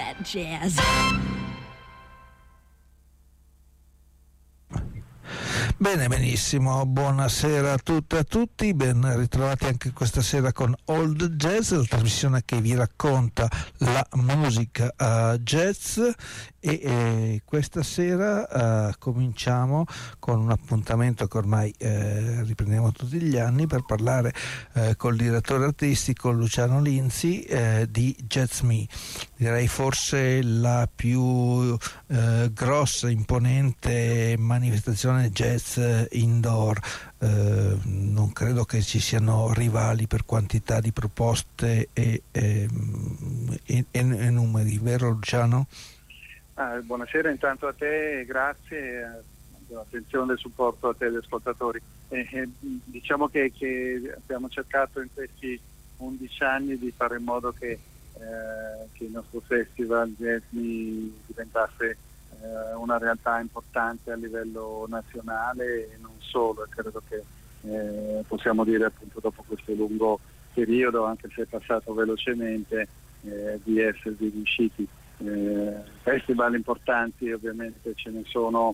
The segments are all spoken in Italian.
that jazz. Bene, benissimo, buonasera a tutte e a tutti, ben ritrovati anche questa sera con Old Jazz, la trasmissione che vi racconta la musica jazz e questa sera cominciamo con un appuntamento che ormai riprendiamo tutti gli anni per parlare col direttore artistico Luciano Linzi di Jazz Me, direi forse la più grossa, imponente manifestazione jazz indoor. Non credo che ci siano rivali per quantità di proposte e numeri, vero Luciano? Buonasera intanto a te, grazie dell'attenzione e del supporto a te e agli ascoltatori. Diciamo che abbiamo cercato in questi 11 anni di fare in modo che il nostro festival Jazz Me diventasse una realtà importante a livello nazionale e non solo, e credo che possiamo dire appunto dopo questo lungo periodo, anche se è passato velocemente, di esservi riusciti. Festival importanti ovviamente ce ne sono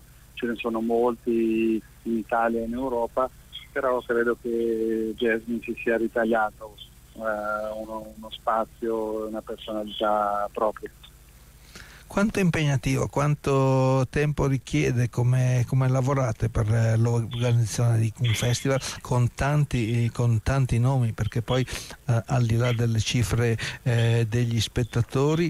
molti in Italia e in Europa, però credo che Jazz Me si sia ritagliato uno spazio, una personalità propria. Quanto è impegnativo, quanto tempo richiede, come lavorate per l'organizzazione di un festival con tanti nomi, perché poi al di là delle cifre degli spettatori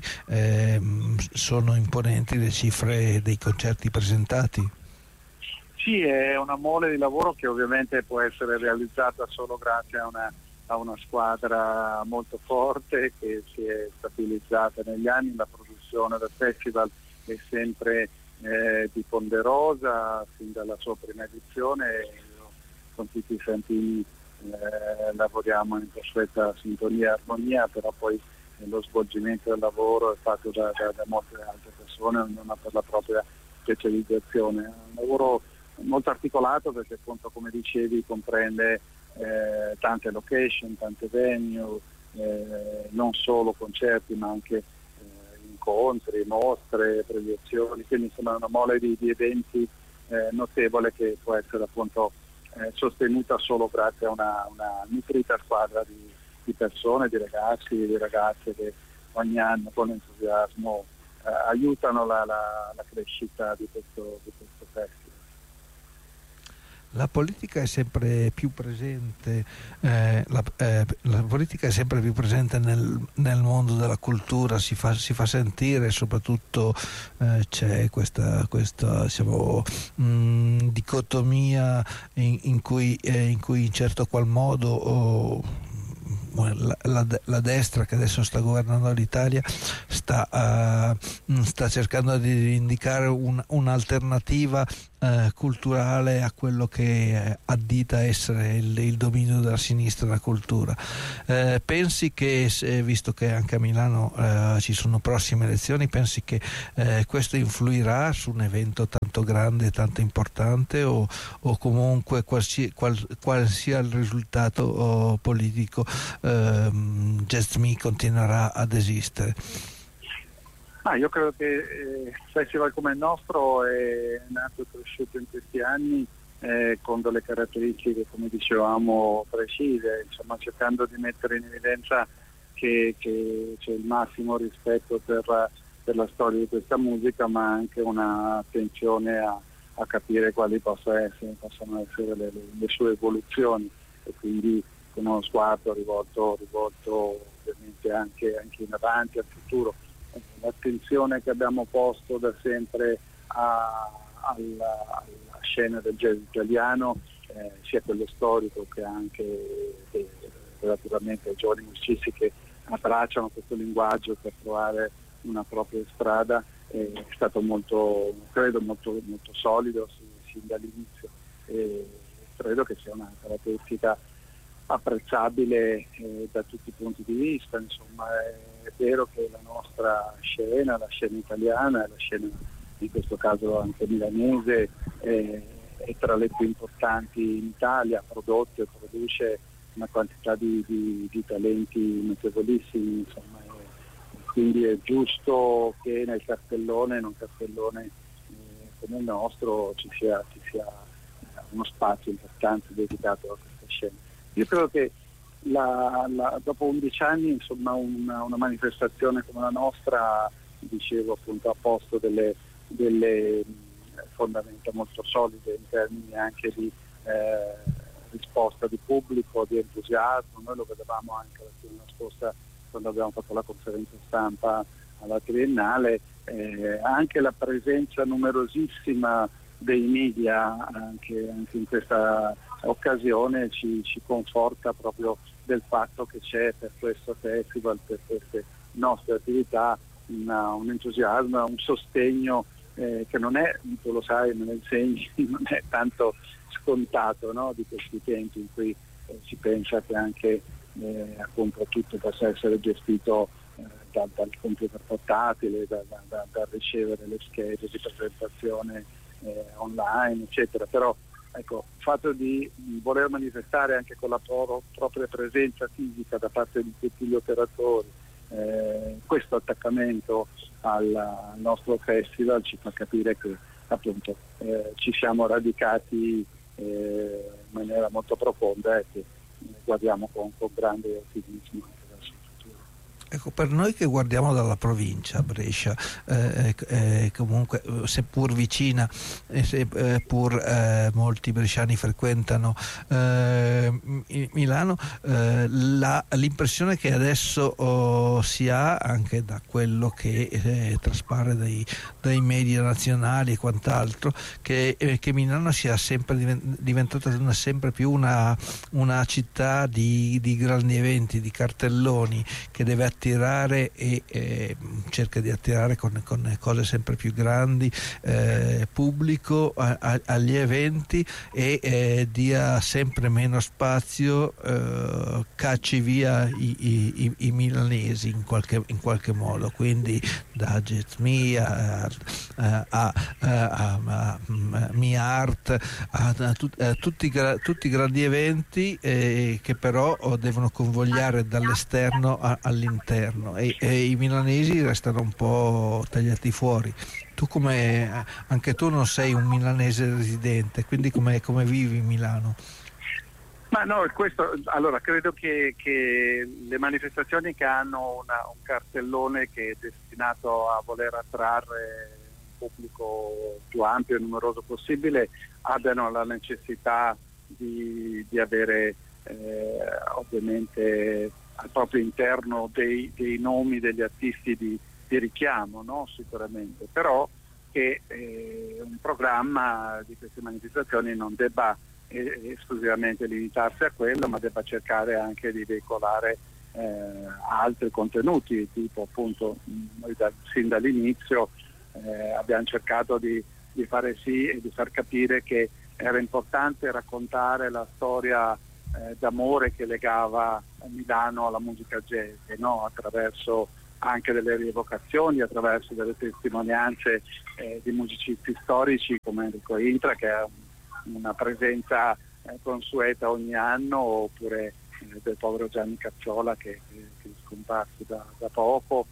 sono imponenti le cifre dei concerti presentati? Sì, è una mole di lavoro che ovviamente può essere realizzata solo grazie a una squadra molto forte che si è stabilizzata negli anni. La produzione del festival è sempre di ponderosa fin dalla sua prima edizione. Con tutti i Santini lavoriamo in perfetta sintonia e armonia, però poi lo svolgimento del lavoro è fatto da molte altre persone, ognuna per la propria specializzazione. È un lavoro molto articolato perché appunto, come dicevi, comprende tante location, tante venue, non solo concerti ma anche incontri, mostre, proiezioni, quindi insomma una mole di eventi notevole che può essere appunto sostenuta solo grazie a una nutrita squadra di persone, di ragazzi e di ragazze che ogni anno con entusiasmo aiutano la crescita di questo festival. La politica è sempre più presente, la politica è sempre più presente nel mondo della cultura, si fa sentire, soprattutto c'è questa diciamo, dicotomia in cui in certo qual modo la destra che adesso sta governando l'Italia sta cercando di indicare un'alternativa culturale a quello che addita essere il dominio della sinistra nella cultura. Pensi che, visto che anche a Milano ci sono prossime elezioni, pensi che questo influirà su un evento tanto grande e tanto importante o comunque qual sia il risultato politico, Jazz Me continuerà ad esistere? Io credo che festival come il nostro è nato e cresciuto in questi anni con delle caratteristiche, come dicevamo, precise, insomma cercando di mettere in evidenza che c'è il massimo rispetto per la storia di questa musica, ma anche un'attenzione a capire quali possono essere le sue evoluzioni, e quindi con uno sguardo rivolto ovviamente anche in avanti, al futuro. L'attenzione che abbiamo posto da sempre alla scena del jazz italiano, sia quello storico che anche relativamente ai giovani musicisti che abbracciano questo linguaggio per trovare una propria strada, è stato credo molto solido sin dall'inizio, e credo che sia una caratteristica apprezzabile da tutti i punti di vista. Insomma, è vero che la nostra scena, la scena italiana, la scena in questo caso anche milanese, è tra le più importanti in Italia, produce una quantità di talenti notevolissimi, insomma quindi è giusto che in un cartellone come il nostro ci sia uno spazio importante dedicato a questa scena. Io credo che dopo 11 anni, insomma, una manifestazione come la nostra, dicevo appunto, ha posto delle fondamenta molto solide in termini anche di risposta di pubblico, di entusiasmo. Noi lo vedevamo anche la settimana scorsa quando abbiamo fatto la conferenza stampa alla Triennale, anche la presenza numerosissima dei media anche in questa occasione ci conforta proprio del fatto che c'è per questo festival, per queste nostre attività, un entusiasmo, un sostegno che non è, tu lo sai, me lo insegni, non è tanto scontato, no? Di questi tempi in cui si pensa che anche appunto tutto possa essere gestito dal computer portatile, da ricevere le schede di presentazione online, eccetera. Però ecco, il fatto di voler manifestare anche con la propria presenza fisica da parte di tutti gli operatori questo attaccamento al nostro festival ci fa capire che appunto ci siamo radicati in maniera molto profonda e che guardiamo con grande ottimismo anche verso il futuro. Ecco, per noi che guardiamo dalla provincia, Brescia, comunque seppur vicina e seppur molti bresciani frequentano Milano, l'impressione che adesso si ha anche da quello che traspare dai media nazionali e quant'altro, che Milano sia sempre diventata sempre più una città di grandi eventi, di cartelloni, che deve attirare e cerca di attirare con cose sempre più grandi pubblico agli eventi e dia sempre meno spazio, cacci via i milanesi in qualche modo, quindi da Jazz Mia a Mia Art a tutti i grandi eventi che però devono convogliare dall'esterno all'interno e i milanesi restano un po' tagliati fuori. Tu anche tu non sei un milanese residente, quindi come vivi Milano? Ma no, allora credo che le manifestazioni che hanno un cartellone che è destinato a voler attrarre un pubblico più ampio e numeroso possibile abbiano la necessità di avere ovviamente al proprio interno dei nomi degli artisti di richiamo, no? Sicuramente, però che un programma di queste manifestazioni non debba esclusivamente limitarsi a quello, ma debba cercare anche di veicolare altri contenuti, tipo appunto noi sin dall'inizio abbiamo cercato di fare sì e di far capire che era importante raccontare la storia d'amore che legava Milano alla musica jazz, no? Attraverso anche delle rievocazioni, attraverso delle testimonianze di musicisti storici come Enrico Intra, che ha una presenza consueta ogni anno, oppure del povero Gianni Cacciola che è scomparso da poco,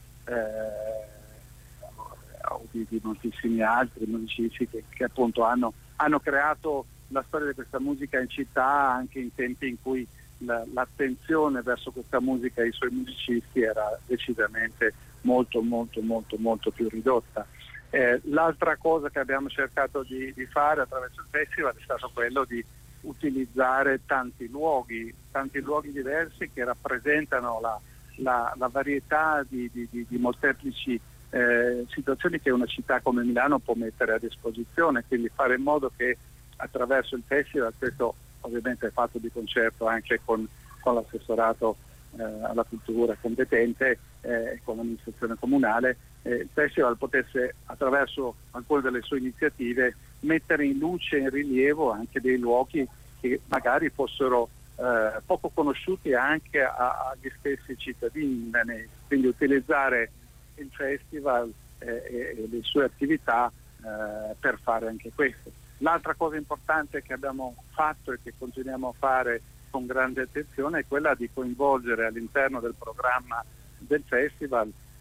o di moltissimi altri musicisti che appunto hanno creato la storia di questa musica in città anche in tempi in cui l'attenzione verso questa musica e i suoi musicisti era decisamente molto molto molto molto più ridotta. L'altra cosa che abbiamo cercato di fare attraverso il festival è stato quello di utilizzare tanti luoghi diversi che rappresentano la varietà di molteplici situazioni che una città come Milano può mettere a disposizione, quindi fare in modo che attraverso il festival, questo ovviamente è fatto di concerto anche con l'assessorato alla cultura competente e con l'amministrazione comunale, il festival potesse attraverso alcune delle sue iniziative mettere in luce, in rilievo anche dei luoghi che magari fossero poco conosciuti anche agli stessi cittadini milanesi, quindi utilizzare il festival e le sue attività per fare anche questo. L'altra cosa importante che abbiamo fatto e che continuiamo a fare con grande attenzione è quella di coinvolgere all'interno del programma del festival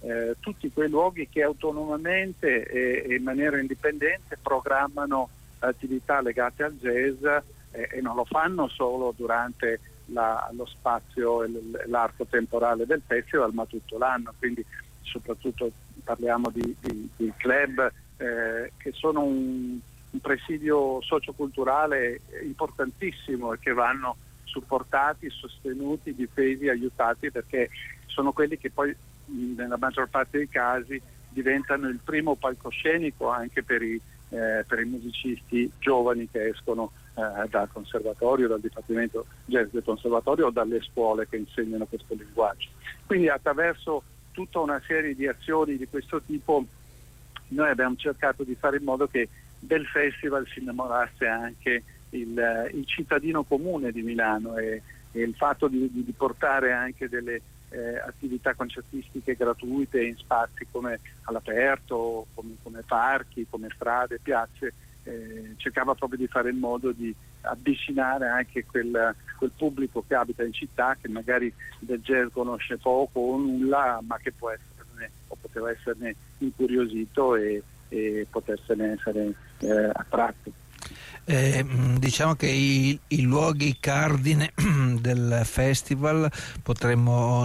tutti quei luoghi che autonomamente e in maniera indipendente programmano attività legate al jazz e non lo fanno solo durante lo spazio e l'arco temporale del festival, ma tutto l'anno. Quindi soprattutto parliamo di club che sono un presidio socioculturale importantissimo e che vanno supportati, sostenuti, difesi, aiutati, perché sono quelli che poi nella maggior parte dei casi diventano il primo palcoscenico anche per i musicisti giovani che escono dal conservatorio, dal dipartimento jazz del conservatorio o dalle scuole che insegnano questo linguaggio. Quindi attraverso tutta una serie di azioni di questo tipo noi abbiamo cercato di fare in modo che del festival si innamorasse anche il cittadino comune di Milano e il fatto di portare anche delle attività concertistiche gratuite in spazi come all'aperto, come parchi, come strade, piazze, cercava proprio di fare in modo di avvicinare anche quel pubblico che abita in città, che magari del jazz conosce poco o nulla, ma che poteva esserne incuriosito e potersene essere attratto. Diciamo che i luoghi cardine del festival potremmo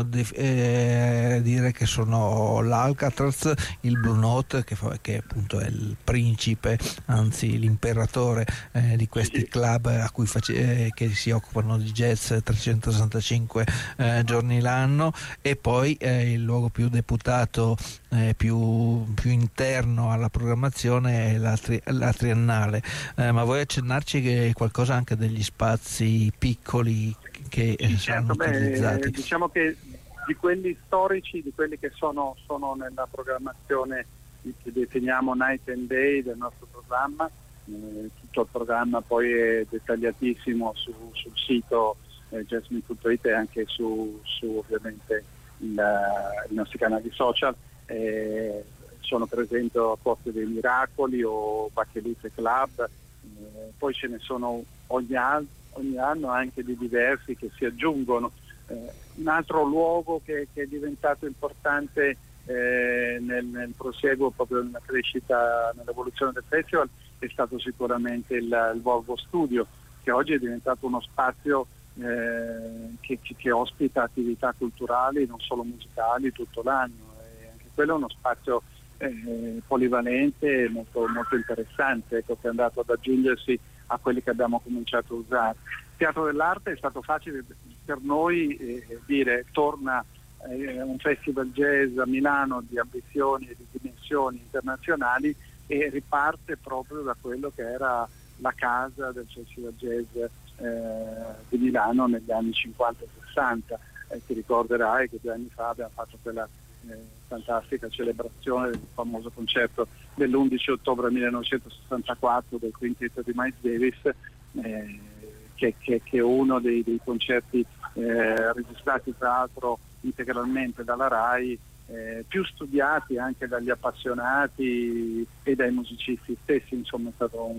dire che sono l'Alcatraz, il Blue Note che appunto è il principe, anzi l'imperatore di questi club a cui che si occupano di jazz 365 giorni l'anno, e poi il luogo più deputato, più interno alla programmazione è la Triennale. Ma vuoi accennarci che qualcosa anche degli spazi piccoli che saranno utilizzati? Diciamo che di quelli storici, di quelli che sono nella programmazione che definiamo Night and Day del nostro programma, tutto il programma poi è dettagliatissimo sul sito jazzmin.it e anche su ovviamente i nostri canali social. Sono presenti a Corte dei Miracoli o Bacheluce Club, poi ce ne sono ogni anno anche di diversi che si aggiungono. Un altro luogo che è diventato importante nel prosieguo, proprio nella crescita, nell'evoluzione del festival, è stato sicuramente il Volvo Studio, che oggi è diventato uno spazio che ospita attività culturali, non solo musicali, tutto l'anno. E anche quello è uno spazio polivalente e molto, molto interessante, che è andato ad aggiungersi a quelli che abbiamo cominciato a usare. Il Teatro dell'Arte è stato facile per noi dire torna un festival jazz a Milano di ambizioni e di dimensioni internazionali e riparte proprio da quello che era la casa del festival jazz di Milano negli anni 50 e 60. Ti ricorderai che 2 anni fa abbiamo fatto quella fantastica celebrazione del famoso concerto dell'11 ottobre 1964 del quintetto di Miles Davis, che è uno dei concerti registrati tra l'altro integralmente dalla RAI, più studiati anche dagli appassionati e dai musicisti stessi. Insomma, è stato